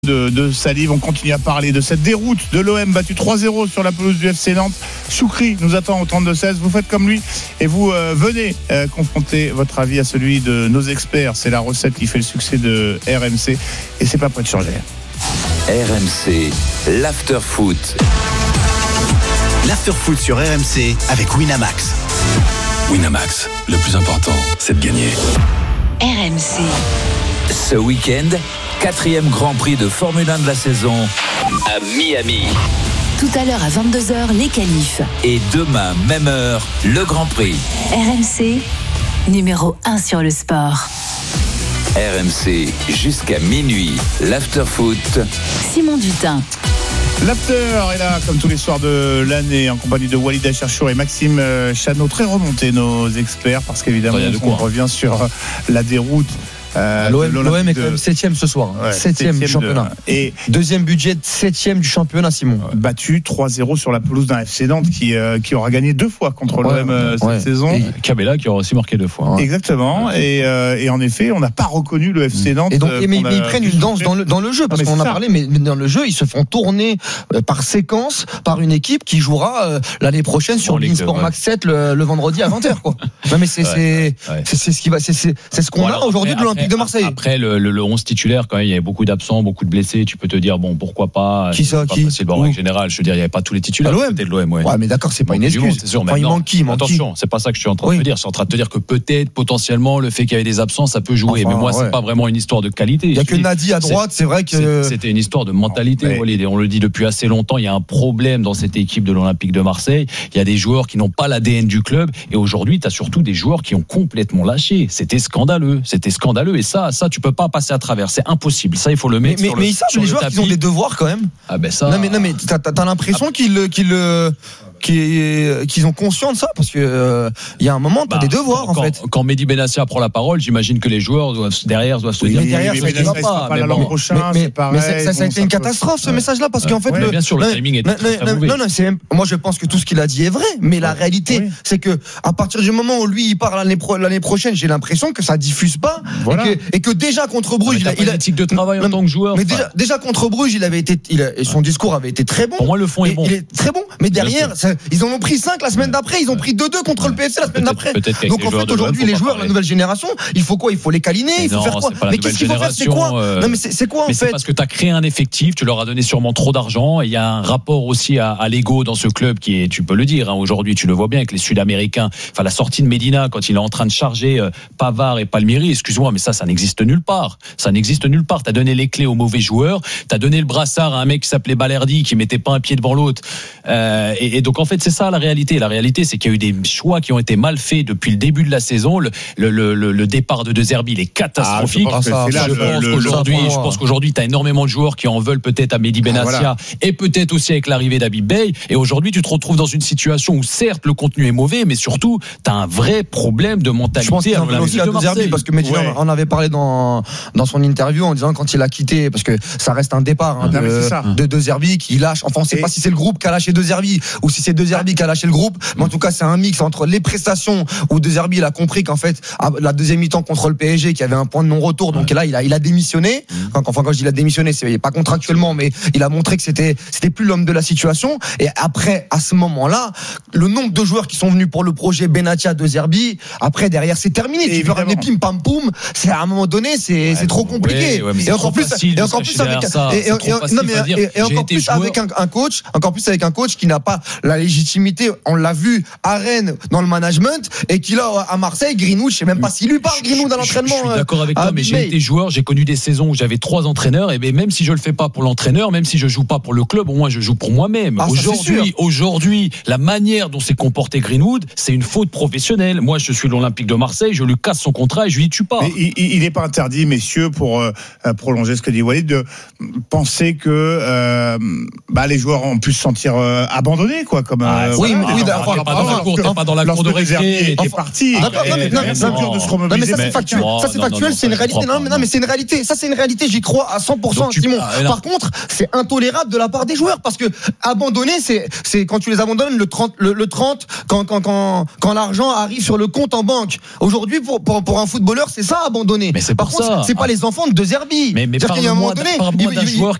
de salive. On continue à parler de cette déroute de l'OM battu 3-0 sur la pelouse du FC Nantes. Choukri nous attend au 32-16. Vous faites comme lui et vous venez confronter votre avis à celui de nos experts. C'est la recette qui fait le succès de RMC et c'est pas prêt de changer. RMC, l'after-foot. L'after-foot sur RMC avec Winamax. Winamax, le plus important, c'est de gagner. RMC. Ce week-end, 4e Grand Prix de Formule 1 de la saison à Miami. Tout à l'heure à 22h, les qualifs. Et demain, même heure, le Grand Prix. RMC, numéro 1 sur le sport. RMC, jusqu'à minuit, l'after-foot. Simon Dutin. L'after est là, comme tous les soirs de l'année, en compagnie de Walid Acharchour et Maxime Chano. Très remontés, nos experts, parce qu'évidemment, on revient sur la déroute. L'OM est quand même 7ème ce soir. 7ème du championnat. Et deuxième budget, 7ème du championnat, Simon. Battu 3-0 sur la pelouse d'un FC Nantes qui aura gagné 2 fois contre l'OM cette saison. Et Cabella qui aura aussi marqué 2 fois. Exactement. Et en effet, on n'a pas reconnu le FC Nantes. Et donc, mais ils prennent une danse dans le jeu, parce qu'on en a parlé, mais dans le jeu, ils se font tourner par séquence par une équipe qui jouera l'année prochaine sur Beansport Max 7 le vendredi à 20h. Quoi. Non, mais c'est ce qu'on a aujourd'hui de l'Olympique de Marseille. Après le 11 titulaire, quand même, il y avait beaucoup d'absents, beaucoup de blessés. Tu peux te dire, bon, pourquoi pas. Qui ça, qui c'est le en général. Je veux dire, il n'y avait pas tous les titulaires. C'était de l'OM, ouais, mais d'accord, c'est pas une excuse. C'est sûr, enfin, il manque qui attention, c'est pas ça que je suis en train de te dire. Je suis en train de te dire que peut-être, potentiellement, le fait qu'il y avait des absents, ça peut jouer. Mais moi, c'est pas vraiment une histoire de qualité. Il y a que Nadi à droite, c'est vrai que. C'était une histoire de mentalité. On le dit depuis assez longtemps. Il y a un problème dans cette équipe de l'Olympique de Marseille. Il y a des joueurs qui n'ont pas l'ADN du club. Et aujourd'hui, tu as surtout des joueurs qui ont complètement lâché. C'était scandaleux. Et ça, tu peux pas passer à travers, c'est impossible. Ça, il faut le mettre. Mais ils savent, les joueurs qui ont des devoirs quand même. Ah ben ça. Non mais t'as l'impression qu'ils ont conscience de ça, parce que il y a un moment t'as des devoirs en fait. Quand Mehdi Benassia prend la parole, j'imagine que les joueurs doivent se dire derrière ça ne va pas. Mais ça a été une catastrophe ce message-là, parce qu'en fait bien sûr, le timing est très mauvais. Non, moi je pense que tout ce qu'il a dit est vrai, mais la réalité c'est que à partir du moment où lui il part l'année prochaine, j'ai l'impression que ça diffuse pas, et que déjà contre Bruges, il a l'éthique de travail en tant que joueur. Mais déjà contre Bruges, son discours avait été très bon. Pour moi, le fond est bon. Il est très bon, mais derrière, ils en ont pris 5 la semaine d'après, ils ont pris 2-2 contre le PFC la semaine d'après. Donc en fait, aujourd'hui, les joueurs, la nouvelle génération, il faut quoi ? Il faut les câliner, il faut faire quoi ? Mais qu'est-ce qu'il faut faire ? C'est quoi ? Non, mais c'est quoi en fait ? C'est parce que tu as créé un effectif, tu leur as donné sûrement trop d'argent, et il y a un rapport aussi à l'ego dans ce club qui est, tu peux le dire, aujourd'hui, tu le vois bien avec les Sud-Américains. Enfin, la sortie de Medina, quand il est en train de charger Pavard et Palmieri, excuse-moi, mais ça n'existe nulle part. Ça n'existe nulle part. T'as donné les clés aux mauvais joueurs. T'as donné le brassard à un mec qui s'appelait Balerdi, qui mettait pas un pied devant l'autre. Et donc, en fait, c'est ça la réalité. La réalité, c'est qu'il y a eu des choix qui ont été mal faits depuis le début de la saison. Le départ de De Zerbi, il est catastrophique. Je pense qu'aujourd'hui, t'as énormément de joueurs qui en veulent peut-être à Mehdi Benassia, et peut-être aussi avec l'arrivée d'Habib Beye. Et aujourd'hui, tu te retrouves dans une situation où, certes, le contenu est mauvais, mais surtout, t'as un vrai problème de mentalité. Je pense qu'il en aussi à De Zerbi, parce que Mehdi en avait parlé dans son interview en disant quand il a quitté, parce que ça reste un départ de De Zerbi qui lâche. Enfin, on ne sait pas si c'est le groupe qui a lâché De Zerbi ou si c'est De Zerbi qui a lâché le groupe, mais en tout cas c'est un mix entre les prestations où De Zerbi il a compris qu'en fait la deuxième mi-temps contre le PSG qu'il y avait un point de non-retour, donc là il a démissionné. Enfin, quand je dis il a démissionné, c'est pas contractuellement, mais il a montré que c'était plus l'homme de la situation. Et après, à ce moment-là, le nombre de joueurs qui sont venus pour le projet Benatia, De Zerbi, après derrière c'est terminé. Tu peux ramener pim pam poum, c'est à un moment donné c'est trop compliqué. Et encore plus avec un coach qui n'a pas la légitimité. On l'a vu à Rennes dans le management, et qui là à Marseille, Greenwood, je sais même pas s'il lui parle Greenwood à l'entraînement. Je suis d'accord avec toi, mais j'ai été joueur, j'ai connu des saisons où j'avais 3 entraîneurs, et même si je le fais pas pour l'entraîneur, même si je joue pas pour le club, au moins je joue pour moi-même. Aujourd'hui, la manière dont s'est comporté Greenwood, c'est une faute professionnelle. Moi, je suis l'Olympique de Marseille, je lui casse son contrat et je lui dis tu pars. Il n'est pas interdit, messieurs, pour prolonger ce que dit Walid, de penser que les joueurs ont pu se sentir abandonnés, quoi, comme. Oui, t'es pas dans la cour de récré. T'es parti. Non, mais ça c'est factuel. Ça c'est factuel. C'est une réalité. Non, mais c'est une réalité. Ça c'est une réalité. J'y crois à 100%, Simon. Par contre, c'est intolérable de la part des joueurs parce que abandonner, c'est quand tu les abandonnes le 30 quand l'argent arrive sur le compte en banque. Aujourd'hui, pour un footballeur, c'est ça abandonner. Mais c'est par contre, c'est pas les enfants de Zerbi. Mais c'est-à-dire qu'il y a un moment donné, d'un joueur